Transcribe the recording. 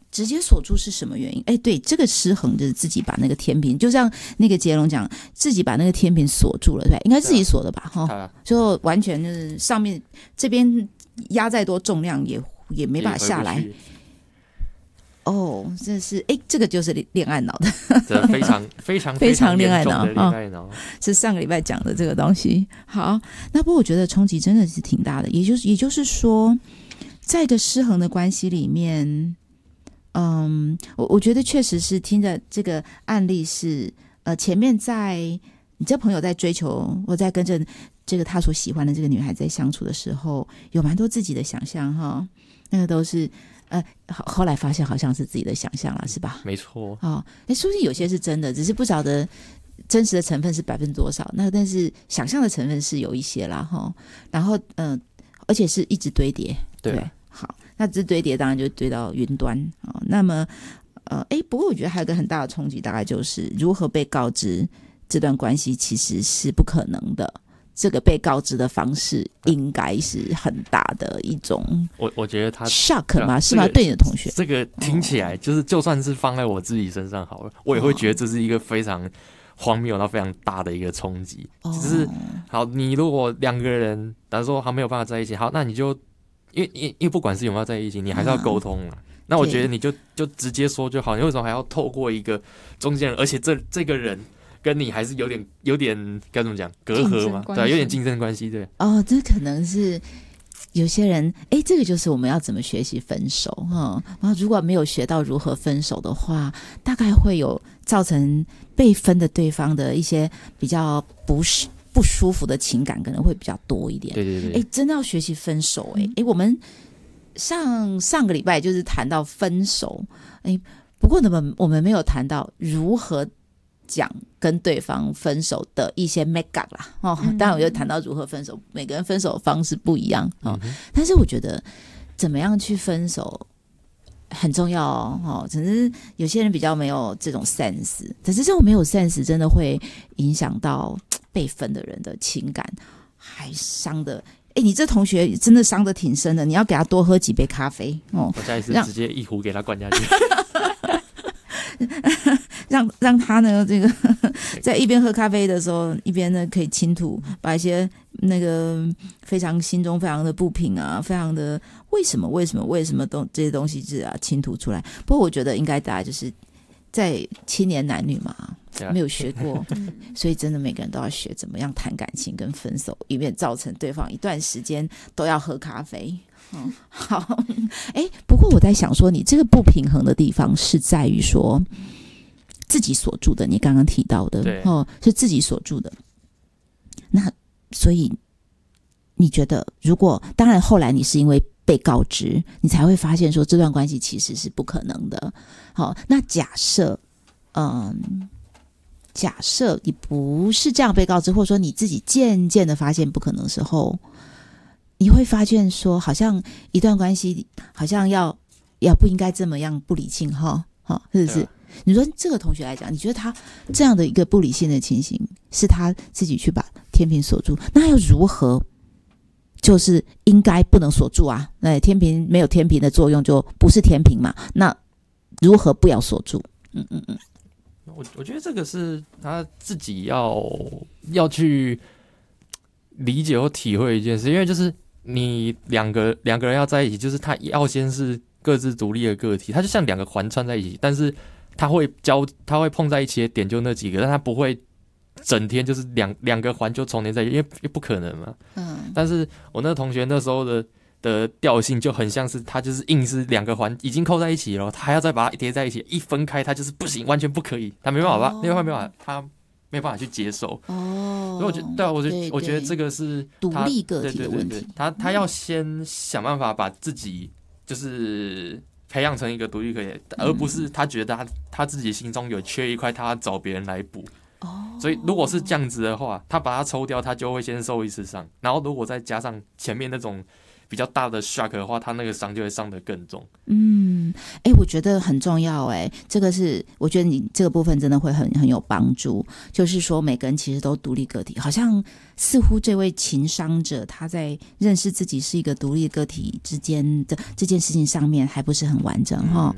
直接锁住是什么原因？对，这个失衡就是自己把那个天平，就像那个杰龙讲，自己把那个天平锁住了，对，应该自己锁的吧？就完全就是上面这边压再多重量也没办法下来。这是这个就是恋爱脑的， 这非常非常非常恋爱脑， 是上个礼拜讲的这个东西。好，那不过我觉得冲击真的是挺大的，也就是说，在一个失衡的关系里面，我觉得确实是听着这个案例是，前面在你这朋友在追求，我在跟着这个他所喜欢的这个女孩在相处的时候，有蛮多自己的想象哈，那个都是。后来发现好像是自己的想象了，是吧？ 没错。 说不定有些是真的，只是不晓得真实的成分是多少。那但是想象的成分是有一些啦，然后而且是一直堆叠。对，好，那这堆叠当然就堆到云端。那么不过我觉得还有一个很大的冲击，大概就是如何被告知这段关系其实是不可能的。这个被告知的方式应该是很大的一种， 我觉得他 shock 吗？是吗？对你的同学， 这个听起来就是，就算是放在我自己身上好了，我也会觉得这是一个非常荒谬到非常大的一个衝击。就是好，你如果两个人，假如说还没有办法在一起，好，那你就因为不管是有没有在一起，你还是要沟通嘛。那我觉得你就直接说就好，你为什么还要透过一个中间人？而且这个人。跟你还是有点该怎么讲隔阂嘛？对，有点竞争关系，对。 这可能是有些人，这个就是我们要怎么学习分手哈。然后如果没有学到如何分手的话，大概会有造成被分的对方的一些比较不舒服的情感，可能会比较多一点。 对。 真的要学习分手我们上个礼拜就是谈到分手，不过我们没有谈到如何。讲跟对方分手的一些 make up 啦，当然我又谈到如何分手，每个人分手的方式不一样但是我觉得怎么样去分手很重要只是有些人比较没有这种 sense， 可是这种没有 sense 真的会影响到被分的人的情感，还伤的。你这同学真的伤得挺深的，你要给他多喝几杯咖啡我下一次直接一壶给他灌下去让他呢这个在一边喝咖啡的时候，一边呢可以倾吐，把一些那个非常心中非常的不平啊，非常的为什么这些东西是倾吐出来。不过我觉得应该大家就是在青年男女嘛，没有学过所以真的每个人都要学怎么样谈感情跟分手，以免造成对方一段时间都要喝咖啡好不过我在想说，你这个不平衡的地方是在于说自己锁住的，你刚刚提到的是自己锁住的。那所以你觉得，如果当然后来你是因为被告知，你才会发现说这段关系其实是不可能的。那假设你不是这样被告知，或者说你自己渐渐的发现不可能的时候，你会发现说好像一段关系好像要不应该这么样不理性是不是？你说这个同学来讲，你觉得他这样的一个不理性的情形是他自己去把天平锁住，那要如何就是应该不能锁住啊？天平没有天平的作用就不是天平嘛，那如何不要锁住？ 我觉得这个是他自己要去理解或体会一件事，因为就是你两个人要在一起，就是他要先是各自独立的个体，他就像两个环串在一起，但是他会碰在一起的点就那几个，但他不会整天就是两个环就重叠在一起，因为不可能嘛。但是我那个同学那时候的调性就很像是他就是硬是两个环已经扣在一起了，他还要再把它叠在一起，一分开他就是不行，完全不可以，他没办法他没办法去接受。所以我觉得我觉得这个是独立个体的问题。 对他要先想办法把自己就是培养成一个独立个体，而不是他觉得他自己心中有缺一块，他要找别人来补。所以如果是这样子的话，他把它抽掉，他就会先受一次伤，然后如果再加上前面那种比较大的 shock 的话，他那个伤就会伤得更重。 我觉得很重要这个是我觉得你这个部分真的会很有帮助，就是说每个人其实都独立个体，好像似乎这位情伤者他在认识自己是一个独立个体之间的这件事情上面还不是很完整